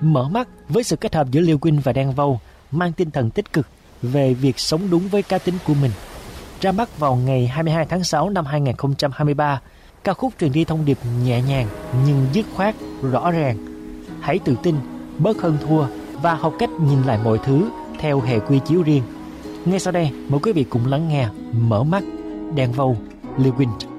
Mở mắt với sự kết hợp giữa Lil Wayne và Đen Vâu mang tinh thần tích cực về việc sống đúng với cá tính của mình. Ra mắt vào ngày 22 tháng 6 năm 2023, ca khúc truyền đi thông điệp nhẹ nhàng nhưng dứt khoát, rõ ràng. Hãy tự tin, bớt hơn thua và học cách nhìn lại mọi thứ theo hệ quy chiếu riêng. Ngay sau đây, mời quý vị cùng lắng nghe Mở mắt, Đen Vâu, Lil Wayne.